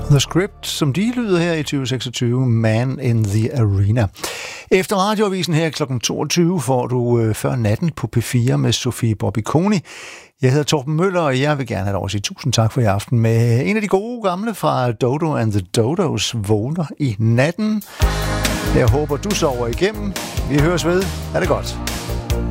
The Script, som de lyder her i 2026, Man in the Arena. Efter radioavisen her kl. 22 får du Før natten på P4 med Sofie Bobbiconi. Jeg hedder Torben Møller, og jeg vil gerne have lov at sige tusind tak for i aften med en af de gode gamle fra Dodo and the Dodos, Vågner i natten. Jeg håber, du sover igennem. Vi høres ved. Ha' det godt.